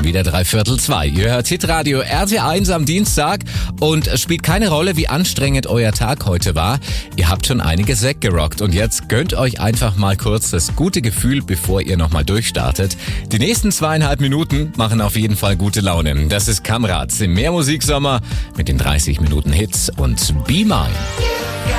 wieder 2:15. Ihr hört Hitradio RT1 am Dienstag und es spielt keine Rolle, wie anstrengend euer Tag heute war. Ihr habt schon einiges weggerockt und jetzt gönnt euch einfach mal kurz das gute Gefühl, bevor ihr nochmal durchstartet. Die nächsten 2,5 Minuten machen auf jeden Fall gute Laune. Das ist Kamrad im Mehrmusiksommer mit den 30 Minuten Hits und Be Mine.